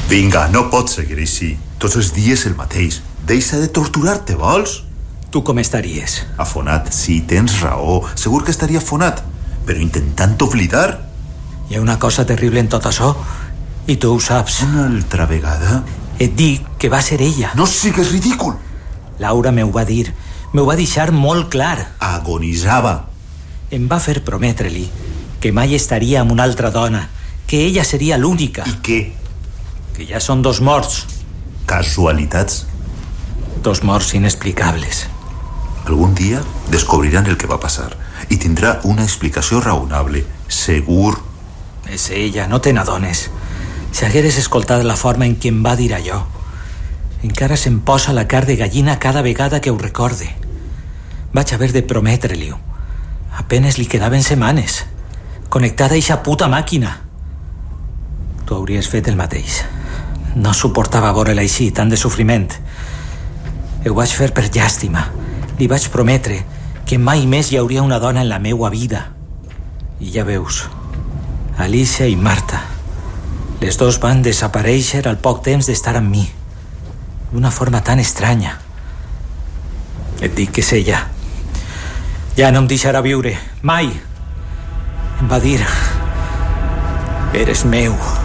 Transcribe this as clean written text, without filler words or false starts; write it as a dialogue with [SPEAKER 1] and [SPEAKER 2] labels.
[SPEAKER 1] Vinga, no pots seguir així. Tots els dies el mateix. Deixa de torturar-te, vols?
[SPEAKER 2] Tu com estaries?
[SPEAKER 1] Afonat, sí, tens raó. Segur que estaria afonat. Però intentant oblidar.
[SPEAKER 2] Hi ha una cosa terrible en tot això, i tu ho saps.
[SPEAKER 1] Una altra vegada?
[SPEAKER 2] Et dic que va ser ella.
[SPEAKER 1] No sigues ridícul.
[SPEAKER 2] Laura m'ho va dir. M'ho va deixar molt clar.
[SPEAKER 1] Agonitzava.
[SPEAKER 2] Em va fer prometre-li que mai estaria amb una altra dona, que ella seria l'única.
[SPEAKER 1] I què?
[SPEAKER 2] Que ja són 2 morts.
[SPEAKER 1] Casualitats.
[SPEAKER 2] 2 morts inexplicables.
[SPEAKER 1] Algun dia descobriran el que va passar i tindrà una explicació raonable, segur.
[SPEAKER 2] És ella, no te n'adones. Si hagueres escoltat la forma en què em va dir allò, encara se'm posa la carn de gallina cada vegada que ho recorde. Vaig haver de prometre-li-ho. Apenes li quedaven setmanes, connectada a eixa puta màquina. Tu hauries fet el mateix. No suportava veure-la així, tant de sofriment. Ho vaig fer per llàstima. Li vaig prometre que mai més hi hauria una dona en la meua vida. I ja veus, Alicia i Marta, les 2 van desaparèixer al poc temps d'estar amb mi, d'una forma tan estranya. Et dic que és ella. Ja no em deixarà viure, mai. Em va dir: eres meu.